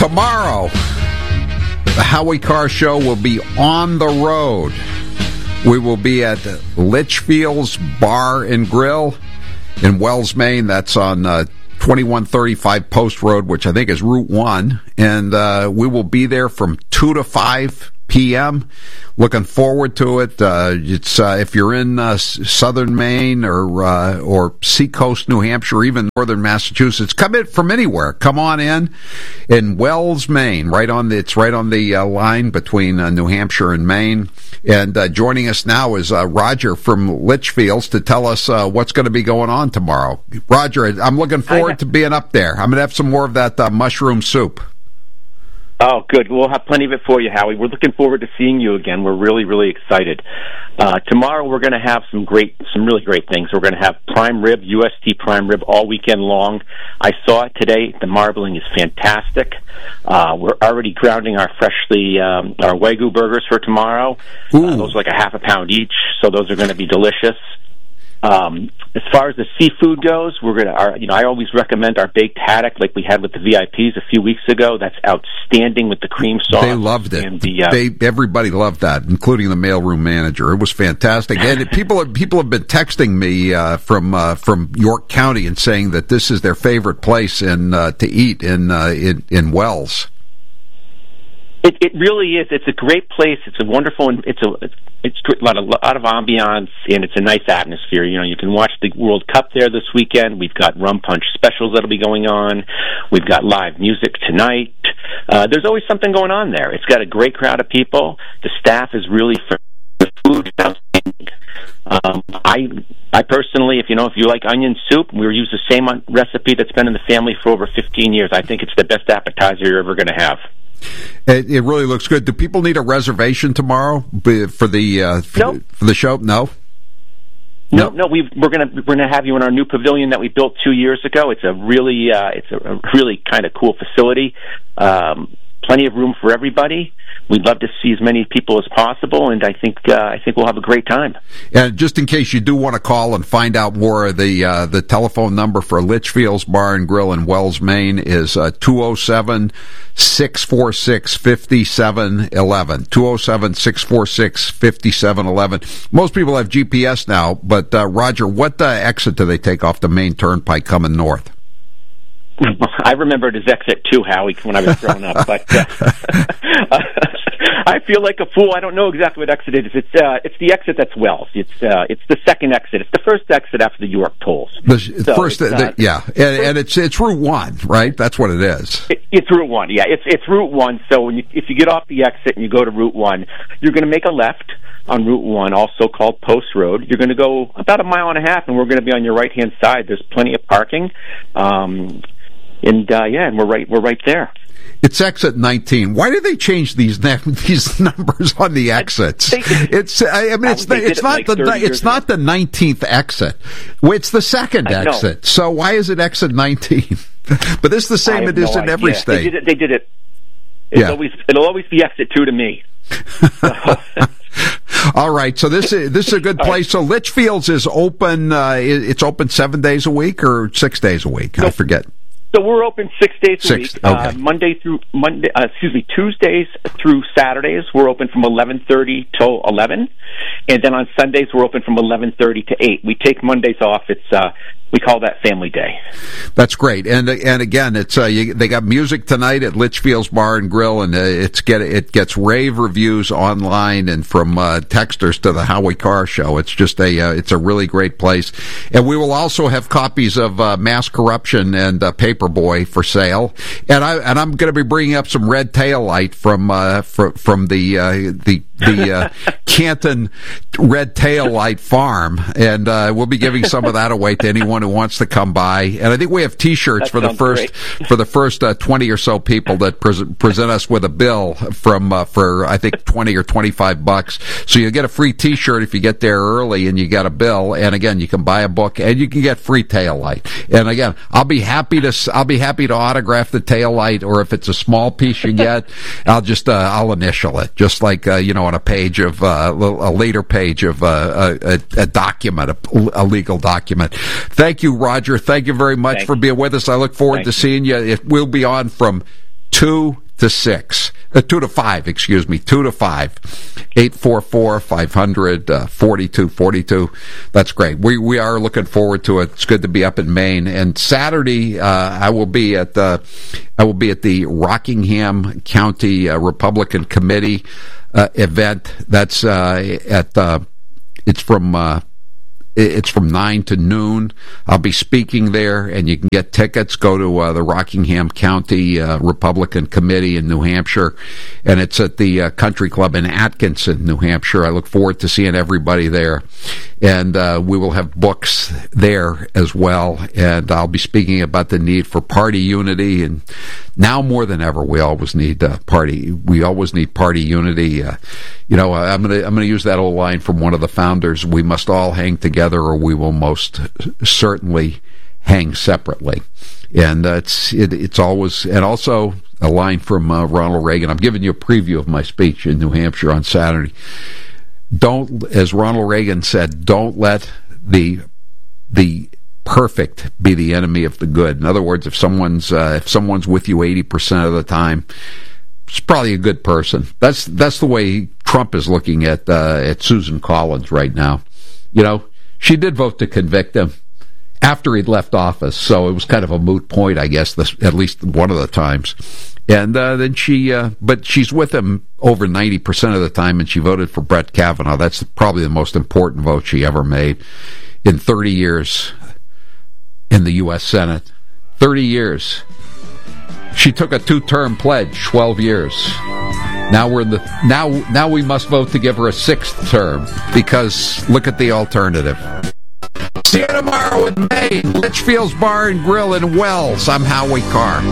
Tomorrow, the Howie Carr Show will be on the road. We will be at Litchfield's Bar and Grill in Wells, Maine. That's on 2135 Post Road, which I think is Route 1. And we will be there from 2 to 5 p.m. Looking forward to it. It's if you're in southern Maine or Seacoast, New Hampshire, even northern Massachusetts, come in from anywhere. Come on in Wells, Maine. It's right on the line between New Hampshire and Maine. And joining us now is Roger from Litchfields to tell us what's going to be going on tomorrow. Roger, I'm looking forward to being up there. I'm going to have some more of that mushroom soup. Oh, good. We'll have plenty of it for you, Howie. We're looking forward to seeing you again. We're really, really excited. Tomorrow we're going to have some really great things. We're going to have prime rib, UST prime rib, all weekend long. I saw it today. The marbling is fantastic. We're already grounding our our Wagyu burgers for tomorrow. Those are like a half a pound each, so those are going to be delicious. As far as the seafood goes, I always recommend our baked haddock like we had with the VIPs a few weeks ago. That's outstanding with the cream sauce. They loved it. And everybody loved that, including the mailroom manager. It was fantastic. And people have been texting me from York County and saying that this is their favorite place to eat in Wells. It really is. It's a great place. It's a wonderful. It's a lot of ambiance, and it's a nice atmosphere. You know, you can watch the World Cup there this weekend. We've got rum punch specials that'll be going on. We've got live music tonight. There's always something going on there. It's got a great crowd of people. The staff is really for the food. I personally, if you like onion soup, we use the same recipe that's been in the family for over 15 years. I think it's the best appetizer you're ever going to have. It really looks good. Do people need a reservation tomorrow for the show? No. No. We're gonna have you in our new pavilion that we built 2 years ago. It's a really kind of cool facility. Plenty of room for everybody. We'd love to see as many people as possible, and I think we'll have a great time. And just in case you do want to call and find out more, the telephone number for Litchfield's Bar and Grill in Wells, Maine is 207-646-5711. 207-646-5711. Most people have GPS now, but Roger, what exit do they take off the main turnpike coming north? I remember it as Exit 2, Howie, when I was growing up, but I feel like a fool. I don't know exactly what exit it is. It's the exit that's Wells. It's the second exit. It's the first exit after the York tolls. It's Route 1, right? That's what it is. It's Route 1, yeah. It's Route 1. So if you get off the exit and you go to Route 1, you're going to make a left on Route 1, also called Post Road. You're going to go about a mile and a half, and we're going to be on your right-hand side. There's plenty of parking. And we're right there. It's exit 19. Why did they change these numbers on the exits? It's not the 19th exit. It's the second exit. So why is it exit 19? But this is the same it is in every state. They did it. It'll always be exit 2 to me. All right, so this is a good place. So Litchfields is open. It's open 7 days a week or 6 days a week. I forget. So we're open 6 days a week. Okay. Tuesdays through Saturdays we're open from 11:30 till 11, and then on Sundays we're open from 11:30 to 8. We take Mondays off. We call that Family Day. That's great. And again, it's they got music tonight at Litchfield's Bar and Grill, and it gets rave reviews online and from texters to the Howie Carr Show. It's just it's a really great place. And we will also have copies of Mass Corruption and Paperboy for sale. And I'm going to be bringing up some red tail light from the Canton Red Tail Light Farm, and we'll be giving some of that away to anyone who wants to come by. And I think we have T-shirts for the first 20 or so people that present us with a bill for I think $20 or $25. So you get a free T-shirt if you get there early and you get a bill. And again, you can buy a book and you can get free tail light. And again, I'll be happy to autograph the tail light, or if it's a small piece you get, I'll initial it, just like on a page of a later page of a document, a legal document. Thank you, Roger. Thank you very much for being with us. I look forward to seeing you. We'll be on from 2 to 5, 844-500-4242. That's great. We are looking forward to it. It's good to be up in Maine. And Saturday, I will be at the Rockingham County Republican Committee event. That's it's from 9 to noon. I'll be speaking there, and you can get tickets. Go to the Rockingham County Republican Committee in New Hampshire, and it's at the Country Club in Atkinson, New Hampshire. I look forward to seeing everybody there, and we will have books there as well, and I'll be speaking about the need for party unity, and now more than ever, we always need party unity. I'm going to use that old line from one of the founders: "We must all hang together, or we will most certainly hang separately." And it's always, and also a line from Ronald Reagan. I'm giving you a preview of my speech in New Hampshire on Saturday. As Ronald Reagan said, don't let the perfect be the enemy of the good. In other words, if someone's with you 80% of the time, it's probably a good person. That's the way Trump is looking at Susan Collins right now. She did vote to convict him after he'd left office, so it was kind of a moot point, I guess, at least one of the times. And then but she's with him over 90% of the time, and she voted for Brett Kavanaugh. That's probably the most important vote she ever made in 30 years in the U.S. Senate. 30 years. She took a 2-term pledge, 12 years. Now now we must vote to give her a 6th term, because look at the alternative. See you tomorrow in Maine, Litchfield's Bar and Grill in Wells. I'm Howie Carr.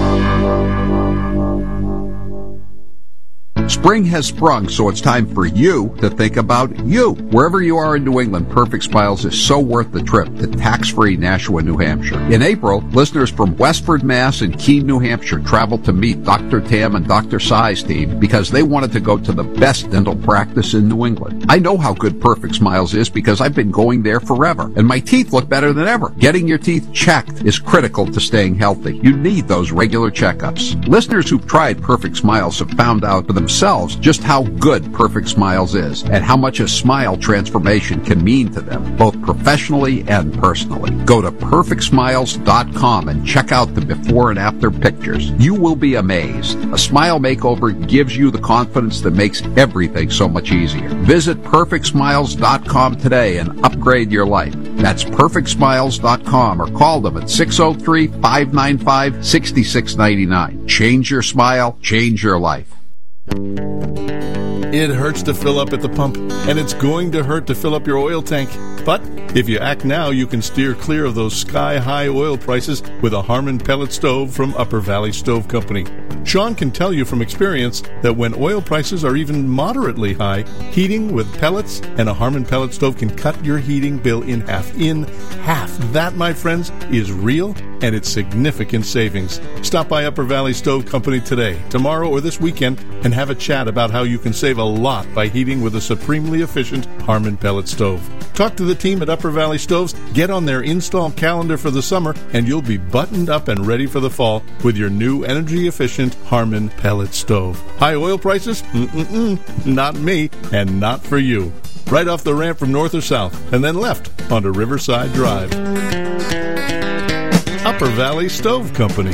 Spring has sprung, so it's time for you to think about you. Wherever you are in New England, Perfect Smiles is so worth the trip to tax-free Nashua, New Hampshire. In April, listeners from Westford, Mass. and Keene, New Hampshire traveled to meet Dr. Tam and Dr. Sai's team because they wanted to go to the best dental practice in New England. I know how good Perfect Smiles is because I've been going there forever, and my teeth look better than ever. Getting your teeth checked is critical to staying healthy. You need those regular checkups. Listeners who've tried Perfect Smiles have found out for themselves just how good Perfect Smiles is and how much a smile transformation can mean to them, both professionally and personally. Go to perfectsmiles.com and check out the before and after pictures. You will be amazed. A smile makeover gives you the confidence that makes everything so much easier. Visit perfectsmiles.com today and upgrade your life. That's perfectsmiles.com, or call them at 603-595-6699. Change your smile, change your life. It hurts to fill up at the pump, and it's going to hurt to fill up your oil tank. But if you act now, you can steer clear of those sky-high oil prices with a Harmon pellet stove from Upper Valley Stove Company. Sean can tell you from experience that when oil prices are even moderately high, heating with pellets and a Harmon pellet stove can cut your heating bill in half. That, my friends, is real, and it's significant savings. Stop by Upper Valley Stove Company today, tomorrow, or this weekend, and have a chat about how you can save a lot by heating with a supremely efficient Harmon pellet stove. Talk to the team at Upper Valley Stoves, get on their install calendar for the summer, and you'll be buttoned up and ready for the fall with your new energy-efficient Harmon pellet stove. High oil prices? Not me, and not for you. Right off the ramp from north or south, and then left onto Riverside Drive. Upper Valley Stove Company.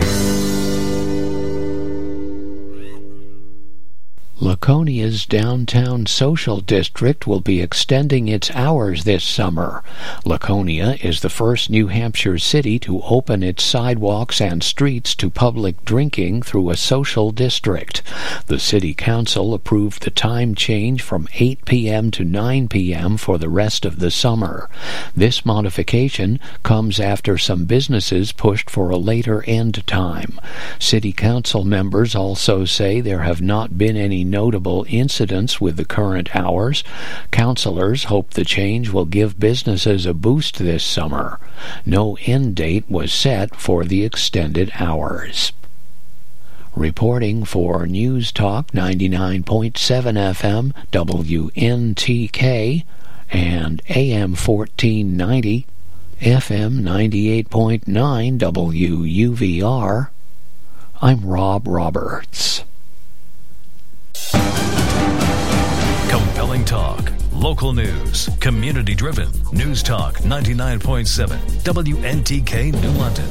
Laconia's downtown social district will be extending its hours this summer. Laconia is the first New Hampshire city to open its sidewalks and streets to public drinking through a social district. The City Council approved the time change from 8 p.m. to 9 p.m. for the rest of the summer. This modification comes after some businesses pushed for a later end time. City Council members also say there have not been any notable incidents with the current hours. Councilors hope the change will give businesses a boost this summer. No end date was set for the extended hours. Reporting for News Talk 99.7 FM WNTK and AM 1490 FM 98.9 WUVR, I'm Rob Roberts. Compelling talk, local news, community-driven. News Talk 99.7, WNTK New London.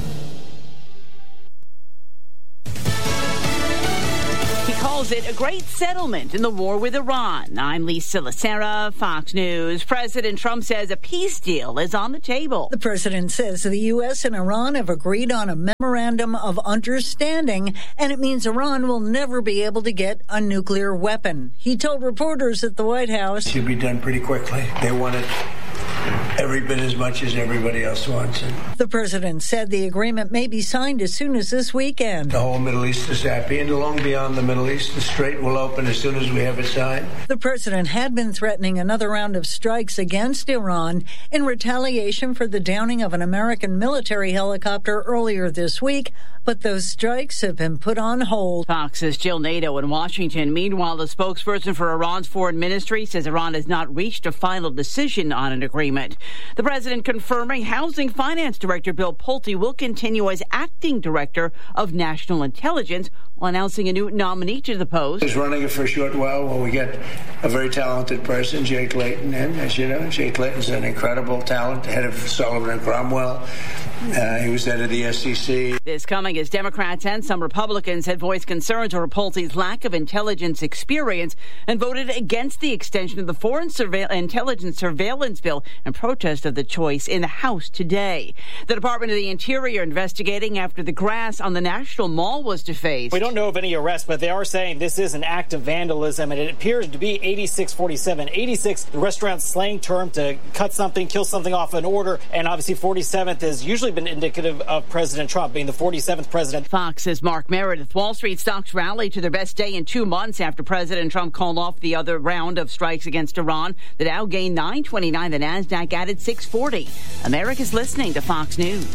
Calls it a great settlement in the war with Iran. I'm Lisa Lacera, Fox News. President Trump says a peace deal is on the table. The president says the U.S. and Iran have agreed on a memorandum of understanding, and it means Iran will never be able to get a nuclear weapon. He told reporters at the White House, it should be done pretty quickly. They want it every bit as much as everybody else wants it. The president said the agreement may be signed as soon as this weekend. The whole Middle East is happy, and long beyond the Middle East, the Strait will open as soon as we have it signed. The president had been threatening another round of strikes against Iran in retaliation for the downing of an American military helicopter earlier this week, but those strikes have been put on hold. Fox's Jill Nato in Washington. Meanwhile, the spokesperson for Iran's foreign ministry says Iran has not reached a final decision on an agreement. The president confirming Housing Finance Director Bill Pulte will continue as acting director of national intelligence while announcing a new nominee to the post. He's running it for a short while while we get a very talented person, Jay Clayton, in. As you know, Jay Clayton's an incredible talent, head of Sullivan and Cromwell. He was head of the SEC. This coming as Democrats and some Republicans had voiced concerns over Pulte's lack of intelligence experience and voted against the extension of the Foreign Intelligence Surveillance Bill in protest of the choice in the House today. The Department of the Interior investigating after the grass on the National Mall was defaced. We don't know of any arrests, but they are saying this is an act of vandalism, and it appears to be 8647. 86, the restaurant's slang term to cut something, kill something off an order, and obviously 47th has usually been indicative of President Trump being the 47th president. Fox's Mark Meredith. Wall Street stocks rallied to their best day in 2 months after President Trump called off the other round of strikes against Iran. The Dow gained 929, the Nasdaq added 640. America's listening to Fox News.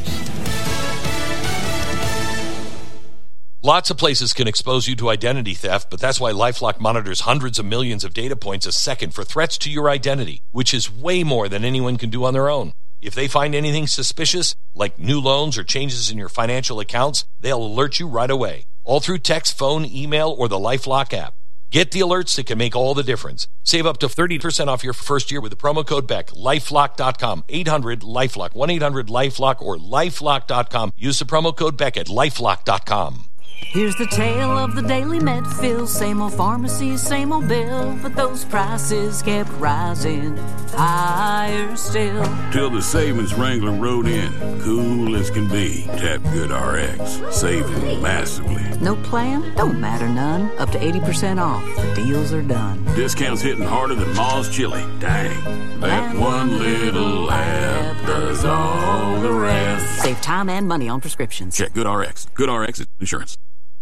Lots of places can expose you to identity theft, but that's why LifeLock monitors hundreds of millions of data points a second for threats to your identity, which is way more than anyone can do on their own. If they find anything suspicious, like new loans or changes in your financial accounts, they'll alert you right away, all through text, phone, email, or the LifeLock app. Get the alerts that can make all the difference. Save up to 30% off your first year with the promo code BECK. LifeLock.com, 800-LifeLock, 1-800-LifeLock, or LifeLock.com. Use the promo code BECK at LifeLock.com. Here's the tale of the daily Medfill. Same old pharmacies, same old bill, but those prices kept rising higher still. Till the savings Wrangler rode in, cool as can be. Tap GoodRx, saving massively. No plan? Don't matter none. Up to 80% off. The deals are done. Discounts hitting harder than Ma's chili. Dang. That one little app does all the rest. Save time and money on prescriptions. Check GoodRx. GoodRx is insurance.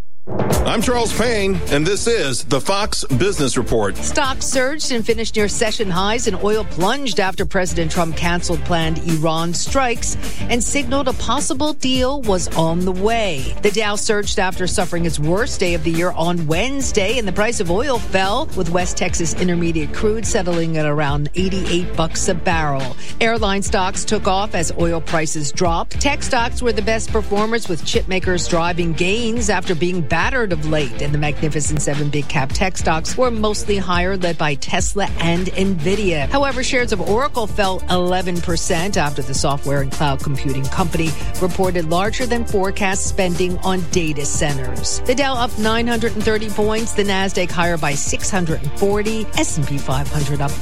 I'm Charles Payne, and this is the Fox Business Report. Stocks surged and finished near session highs, and oil plunged after President Trump canceled planned Iran strikes and signaled a possible deal was on the way. The Dow surged after suffering its worst day of the year on Wednesday, and the price of oil fell, with West Texas Intermediate crude settling at around $88 a barrel. Airline stocks took off as oil prices dropped. Tech stocks were the best performers, with chip makers driving gains after being battered of late, and the Magnificent Seven big cap tech stocks were mostly higher, led by Tesla and Nvidia. However, shares of Oracle fell 11% after the software and cloud computing company reported larger than forecast spending on data centers. The Dow up 930 points, the Nasdaq higher by 640, S&P 500 up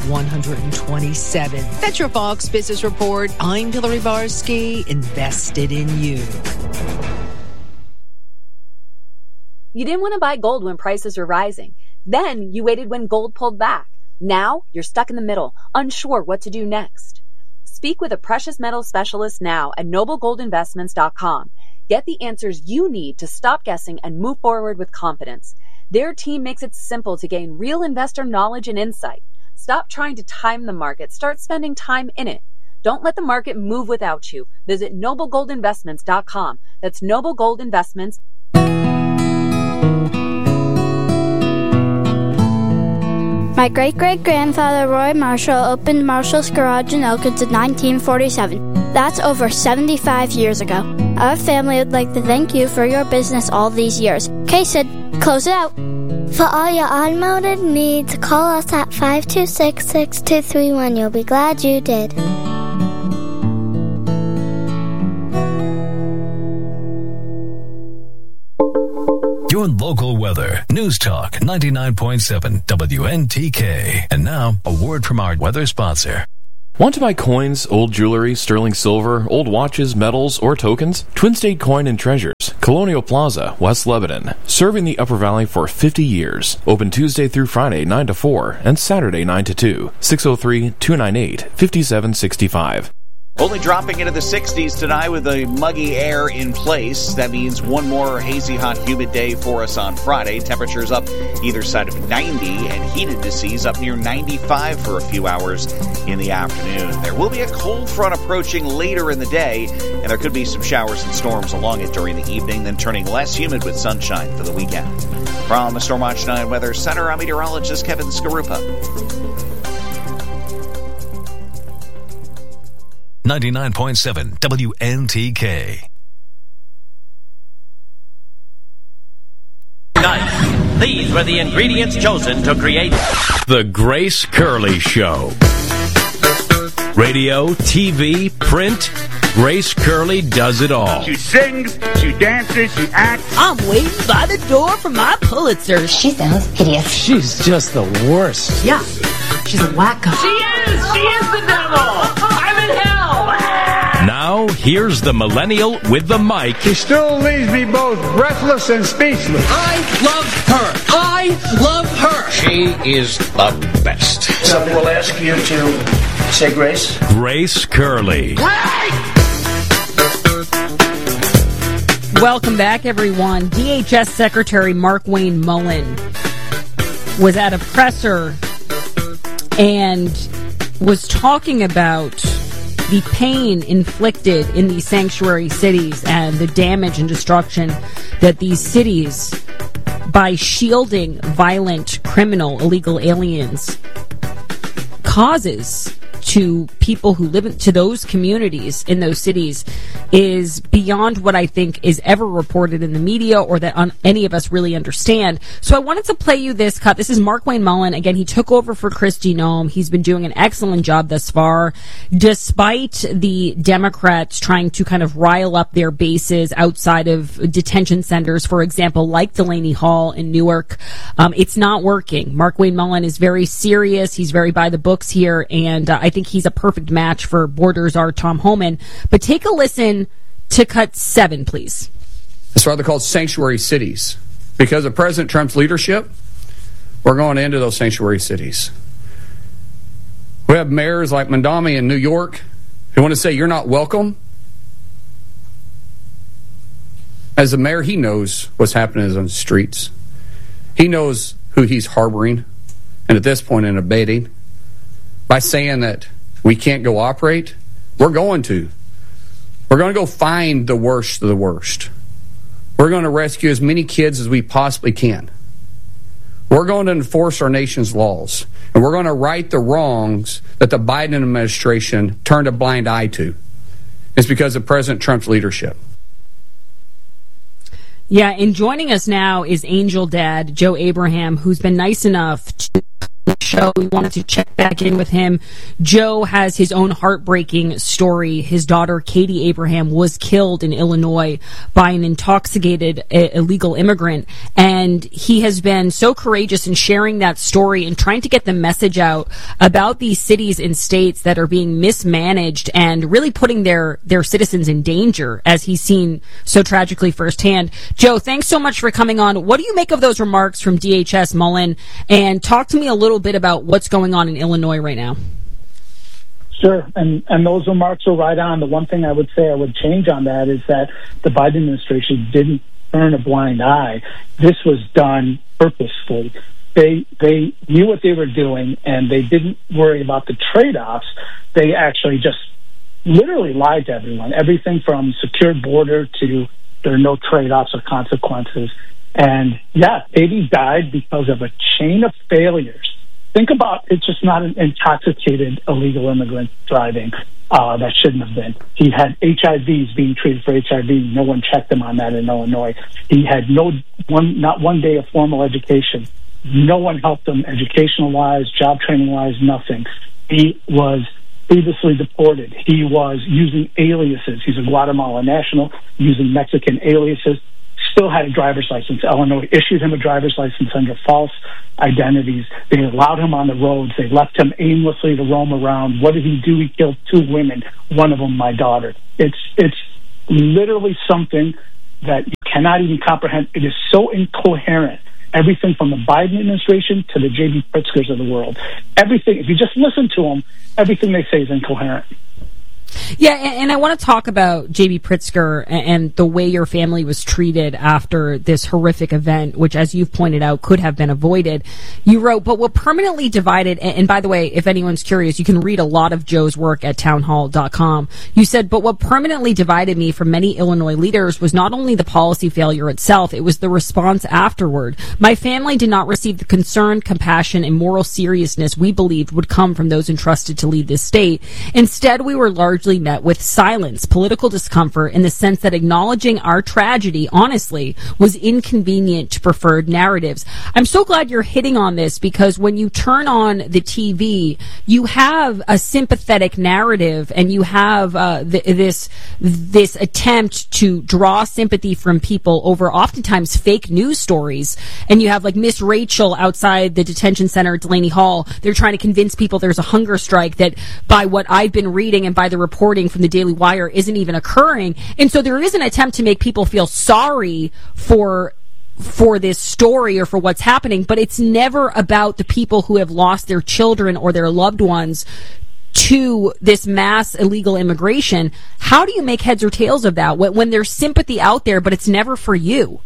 127. That's your Fox Business Report. I'm Hillary Barsky, invested in you. You didn't want to buy gold when prices were rising. Then you waited when gold pulled back. Now you're stuck in the middle, unsure what to do next. Speak with a precious metal specialist now at noblegoldinvestments.com. Get the answers you need to stop guessing and move forward with confidence. Their team makes it simple to gain real investor knowledge and insight. Stop trying to time the market. Start spending time in it. Don't let the market move without you. Visit noblegoldinvestments.com. That's noblegoldinvestments. My great-great-grandfather Roy Marshall opened Marshall's Garage in Elkins in 1947. That's over 75 years ago. Our family would like to thank you for your business all these years. Okay, Sid, close it out. For all your automotive needs, call us at 526-6231. You'll be glad you did. Your local weather. News Talk 99.7 WNTK. And now, a word from our weather sponsor. Want to buy coins, old jewelry, sterling silver, old watches, medals, or tokens? Twin State Coin and Treasures, Colonial Plaza, West Lebanon. Serving the Upper Valley for 50 years. Open Tuesday through Friday 9 to 4 and Saturday 9 to 2. 603-298-5765. Only dropping into the 60s tonight with the muggy air in place. That means one more hazy, hot, humid day for us on Friday. Temperatures up either side of 90 and heated to seas up near 95 for a few hours in the afternoon. There will be a cold front approaching later in the day, and there could be some showers and storms along it during the evening, then turning less humid with sunshine for the weekend. From the Storm Watch 9 Weather Center, I'm meteorologist Kevin Skarupa. 99.7 WNTK. Nice. These were the ingredients chosen to create The Grace Curley Show. Radio, TV, print, Grace Curley does it all. She sings, she dances, she acts. I'm waiting by the door for my Pulitzer. She sounds hideous. She's just the worst. Yeah, she's a wacko. She is the devil. I'm in hell. Now, here's the millennial with the mic. She still leaves me both breathless and speechless. I love her. I love her. She is the best. Somebody will ask you to say grace. Grace Curley. Welcome back, everyone. DHS Secretary Markwayne Mullin was at a presser and was talking about the pain inflicted in these sanctuary cities and the damage and destruction that these cities, by shielding violent, criminal, illegal aliens, causes to people who live to those communities in those cities is beyond what I think is ever reported in the media or that any of us really understand. So I wanted to play you this cut. This is Markwayne Mullin. Again, he took over for Kristi Noem. He's been doing an excellent job thus far, despite the Democrats trying to kind of rile up their bases outside of detention centers, for example, like Delaney Hall in Newark. It's not working. Markwayne Mullin is very serious. He's very by the books here, and I think he's a perfect match for border czar Tom Homan. But take a listen to cut 7, please. It's rather called sanctuary cities. Because of President Trump's leadership, we're going into those sanctuary cities. We have mayors like Mamdani in New York who want to say you're not welcome. As a mayor, he knows what's happening on the streets. He knows who he's harboring, and at this point in abating. By saying that we can't go operate, we're going to. We're going to go find the worst of the worst. We're going to rescue as many kids as we possibly can. We're going to enforce our nation's laws. And we're going to right the wrongs that the Biden administration turned a blind eye to. It's because of President Trump's leadership. Yeah, and joining us now is Angel Dad, Joe Abraham, who's been nice enough to show. We wanted to check back in with him. Joe has his own heartbreaking story. His daughter, Katie Abraham, was killed in Illinois by an intoxicated illegal immigrant. And he has been so courageous in sharing that story and trying to get the message out about these cities and states that are being mismanaged and really putting their citizens in danger, as he's seen so tragically firsthand. Joe, thanks so much for coming on. What do you make of those remarks from DHS Mullin? And talk to me a little bit about what's going on in Illinois right now. Sure, and those remarks are right on. The one thing I would say I would change on that is that the Biden administration didn't turn a blind eye. This was done purposefully. They knew what they were doing, and they didn't worry about the trade-offs. They actually just literally lied to everyone. Everything from secured border to there are no trade-offs or consequences. And yeah, baby died because of a chain of failures think about it's just not an intoxicated illegal immigrant driving that shouldn't have been. He had HIVs, being treated for HIV. No one checked him on that in Illinois. He had not one day of formal education. No one helped him educational-wise, job training-wise, nothing. He was previously deported. He was using aliases. He's a Guatemalan national, using Mexican aliases. Still had a driver's license. Illinois issued him a driver's license under false identities. They allowed him on the roads. They left him aimlessly to roam around. What did he do? He killed 2 women, one of them my daughter. It's literally something that you cannot even comprehend. It is so incoherent. Everything from the Biden administration to the J.B. Pritzkers of the world. Everything, if you just listen to them, everything they say is incoherent. Yeah, and I want to talk about J.B. Pritzker and the way your family was treated after this horrific event, which, as you've pointed out, could have been avoided. You wrote, but what permanently divided, and by the way, if anyone's curious, you can read a lot of Joe's work at townhall.com. You said, but what permanently divided me from many Illinois leaders was not only the policy failure itself, it was the response afterward. My family did not receive the concern, compassion, and moral seriousness we believed would come from those entrusted to lead this state. Instead, we were largely met with silence, political discomfort, in the sense that acknowledging our tragedy, honestly, was inconvenient to preferred narratives. I'm so glad you're hitting on this, because when you turn on the TV, you have a sympathetic narrative, and you have this attempt to draw sympathy from people over oftentimes fake news stories. And you have like Miss Rachel outside the detention center at Delaney Hall. They're trying to convince people there's a hunger strike that, by what I've been reading and by the reporting from the Daily Wire, isn't even occurring. And so there is an attempt to make people feel sorry for this story or for what's happening, but it's never about the people who have lost their children or their loved ones to this mass illegal immigration. How do you make heads or tails of that when there's sympathy out there, but it's never for you?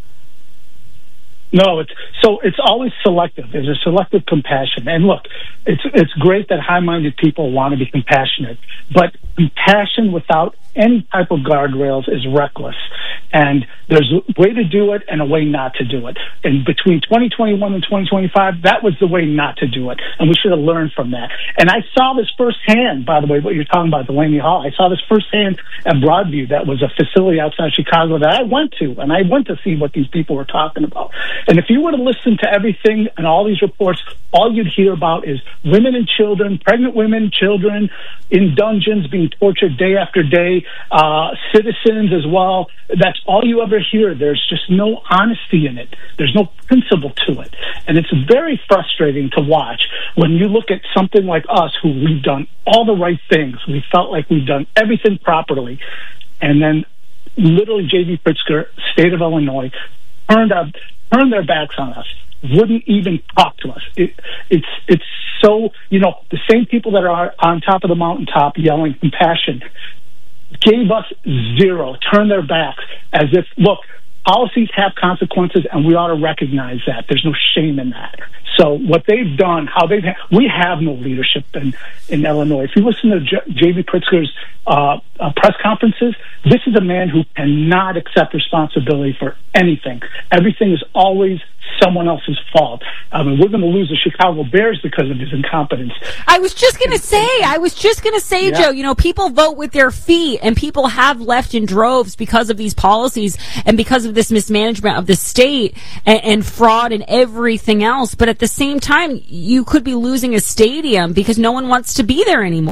No, it's always selective. There's a selective compassion. And look, it's great that high-minded people want to be compassionate, but compassion without any type of guardrails is reckless. And there's a way to do it and a way not to do it. And between 2021 and 2025, that was the way not to do it. And we should have learned from that. And I saw this firsthand, by the way, what you're talking about, Delaney Hall. I saw this firsthand at Broadview. That was a facility outside Chicago that I went to. And I went to see what these people were talking about. And if you were to listen to everything and all these reports, all you'd hear about is women and children, pregnant women, children in dungeons being tortured day after day, citizens as well. That's all you ever hear. There's just no honesty in it. There's no principle to it. And it's very frustrating to watch when you look at something like us, who we've done all the right things. We felt like we've done everything properly. And then literally J.B. Pritzker, state of Illinois, turned their backs on us, wouldn't even talk to us. It's so, the same people that are on top of the mountaintop yelling compassion gave us zero, turned their backs, as if, look, policies have consequences and we ought to recognize that. There's no shame in that. So what they've done, we have no leadership in Illinois. If you listen to J.B. Pritzker's press conferences, this is a man who cannot accept responsibility for anything. Everything is always someone else's fault. I mean, we're going to lose the Chicago Bears because of his incompetence. I was just going to say, yeah. Joe, people vote with their feet, and people have left in droves because of these policies and because of this mismanagement of the state and fraud and everything else. But at the same time, you could be losing a stadium because no one wants to be there anymore.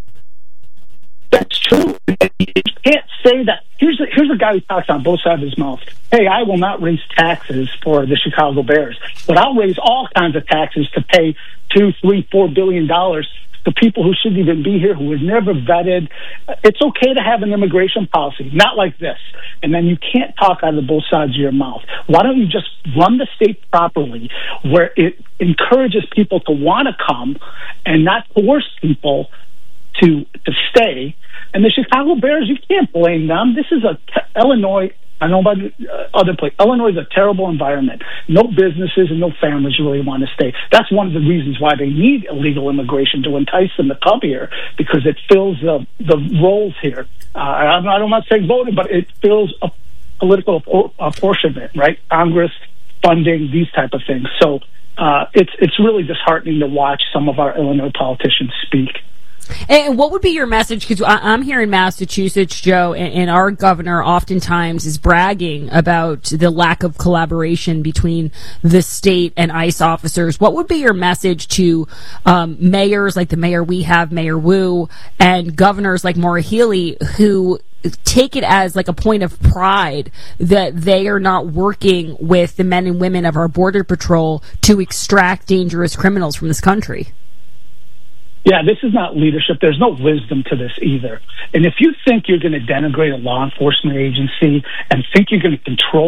That's true. You can't say that. Here's a guy who talks on both sides of his mouth. Hey, I will not raise taxes for the Chicago Bears, but I'll raise all kinds of taxes to pay $2, $3, $4 billion to people who shouldn't even be here, who was never vetted. It's okay to have an immigration policy, not like this. And then you can't talk out of both sides of your mouth. Why don't you just run the state properly, where it encourages people to want to come and not coerce people to stay? And the Chicago Bears, you can't blame them. This is Illinois. I know about other places. Illinois is a terrible environment. No businesses and no families really want to stay. That's one of the reasons why they need illegal immigration, to entice them to come here, because it fills the roles here. I'm not saying voting, but it fills a political apportionment, right? Congress, funding, these type of things. So it's really disheartening to watch some of our Illinois politicians speak. And what would be your message? Because I'm here in Massachusetts, Joe, and our governor oftentimes is bragging about the lack of collaboration between the state and ICE officers. What would be your message to mayors like the mayor we have, Mayor Wu, and governors like Maura Healey, who take it as like a point of pride that they are not working with the men and women of our Border Patrol to extract dangerous criminals from this country? Yeah, this is not leadership. There's no wisdom to this either. And if you think you're going to denigrate a law enforcement agency and think you're going to control